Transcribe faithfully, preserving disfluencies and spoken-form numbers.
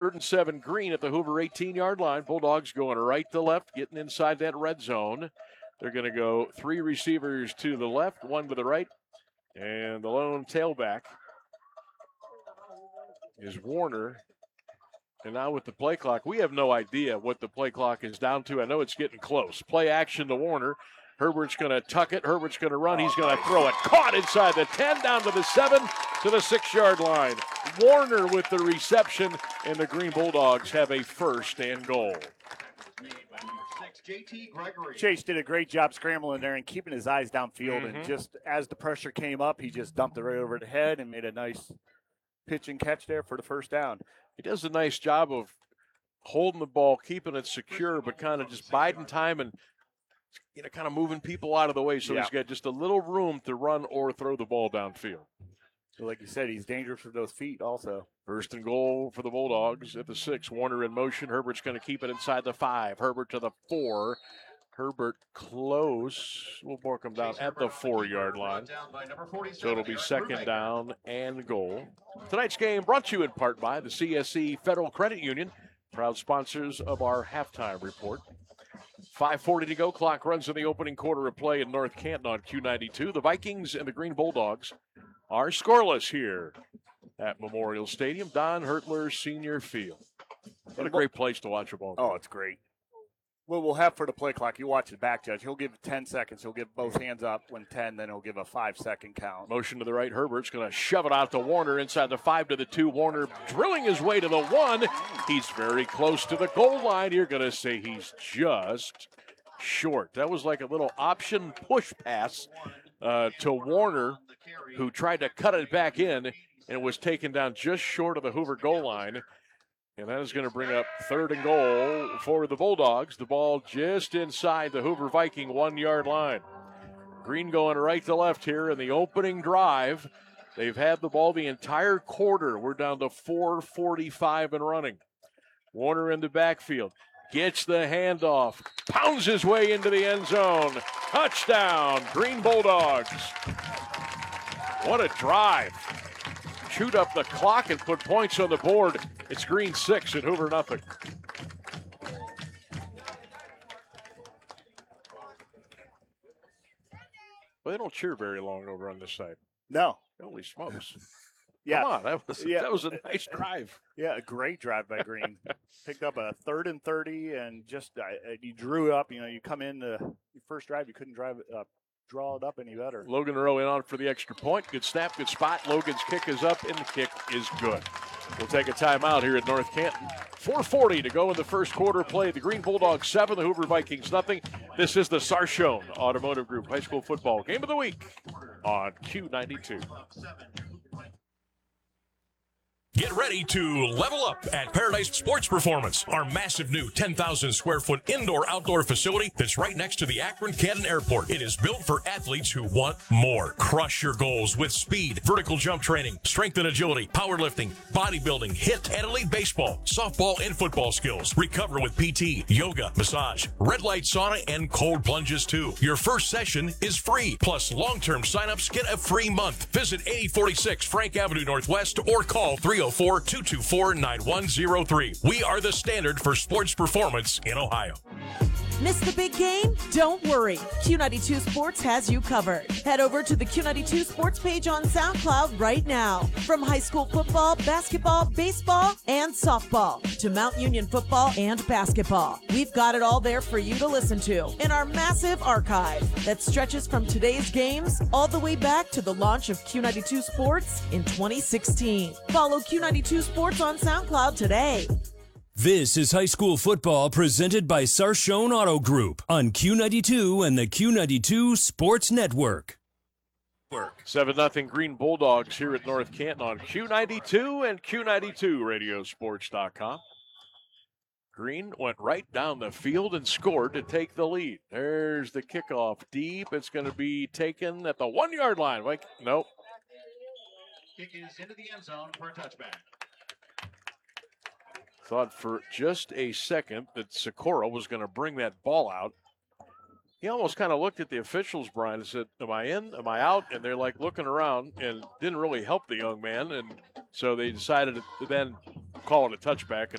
and seven Green at the Hoover eighteen-yard line. Bulldogs going right to left, getting inside that red zone. They're going to go three receivers to the left, one to the right, and the lone tailback is Warner. And now with the play clock, we have no idea what the play clock is down to. I know it's getting close. Play action to Warner. Herbert's going to tuck it. Herbert's going to run. He's going to throw it. Caught inside the ten, down to the seven, to the six-yard line. Warner with the reception, and the Green Bulldogs have a first and goal. Chase did a great job scrambling there and keeping his eyes downfield. Mm-hmm. And just as the pressure came up, he just dumped it right over the head and made a nice pitch and catch there for the first down. He does a nice job of holding the ball, keeping it secure, but kind of just biding time and, you know, kind of moving people out of the way so Yeah. he's got just a little room to run or throw the ball downfield. So like you said, he's dangerous with those feet also. First and goal for the Bulldogs at the six. Warner in motion. Herbert's going to keep it inside the five. Herbert to the four. Herbert close. We'll mark him down at the four-yard line. So it'll be second down and goal. Tonight's game brought to you in part by the C S C Federal Credit Union, proud sponsors of our halftime report. five forty to go. Clock runs in the opening quarter of play in North Canton on Q ninety-two. The Vikings and the Green Bulldogs are scoreless here at Memorial Stadium, Don Hertler Senior Field. What a great place to watch a ball game. Oh, it's great. What we'll have for the play clock, you watch it back, Judge. He'll give ten seconds. He'll give both hands up when ten, then he'll give a five-second count. Motion to the right. Herbert's going to shove it out to Warner inside the five to the two. Warner drilling his way to the one. He's very close to the goal line. You're going to say he's just short. That was like a little option push pass uh, to Warner, who tried to cut it back in, and it was taken down just short of the Hoover goal line. And that is going to bring up third and goal for the Bulldogs. The ball just inside the Hoover Viking one-yard line. Green going right to left here in the opening drive. They've had the ball the entire quarter. We're down to four forty-five and running. Warner in the backfield. Gets the handoff. Pounds his way into the end zone. Touchdown, Green Bulldogs. What a drive. Chewed up the clock and put points on the board. It's Green six and Hoover nothing. Well, they don't cheer very long over on this side. No. Holy smokes. Yeah. Come on, that was, Yeah. that was a nice drive. Yeah, a great drive by Green. Picked up a third and thirty and just uh, you drew up. You know, you come in the your first drive, you couldn't drive it up. Draw it up any better. Logan Rowe in on for the extra point. Good snap, good spot. Logan's kick is up, and the kick is good. We'll take a timeout here at North Canton. four forty to go in the first quarter play. The Green Bulldogs seven, the Hoover Vikings nothing. This is the Sarshone Automotive Group High School Football Game of the Week on Q ninety-two. Get ready to level up at Paradise Sports Performance, our massive new ten thousand square foot indoor-outdoor facility that's right next to the Akron-Canton Airport. It is built for athletes who want more. Crush your goals with speed, vertical jump training, strength and agility, powerlifting, bodybuilding, hit, and elite baseball, softball, and football skills. Recover with P T, yoga, massage, red light sauna, and cold plunges too. Your first session is free, plus long-term signups get a free month. Visit eighty forty-six Frank Avenue Northwest or call three oh four, two two four, nine one oh three. We are the standard for sports performance in Ohio. Missed the big game? Don't worry. Q ninety-two Sports has you covered. Head over to the Q ninety-two Sports page on SoundCloud right now. From high school football, basketball, baseball, and softball to Mount Union football and basketball. We've got it all there for you to listen to in our massive archive that stretches from today's games all the way back to the launch of Q ninety-two Sports in twenty sixteen. Follow Q ninety-two Sports on SoundCloud today. This is high school football presented by Sarshone Auto Group on Q ninety-two and the Q ninety-two Sports Network. seven nothing Green Bulldogs here at North Canton on Q ninety-two and Q ninety-two radio sports dot com. Green went right down the field and scored to take the lead. There's the kickoff deep. It's going to be taken at the one-yard line. Like, nope. Kick is into the end zone for a touchback. Thought for just a second that Sikora was going to bring that ball out. He almost kind of looked at the officials, Brian, and said, am I in? Am I out? And they're like looking around and didn't really help the young man. And so they decided to then call it a touchback.